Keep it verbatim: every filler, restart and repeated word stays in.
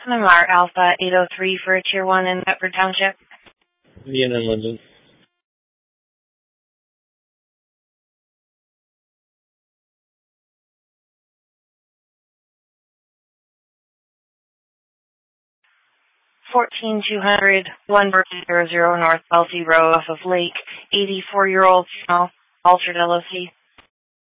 Panamar Alpha eight oh three for a Tier one in Thetford Township. Indian and London. fourteen two hundred, one zero zero North Elsie Road off of Lake, eighty-four-year-old female, altered L O C.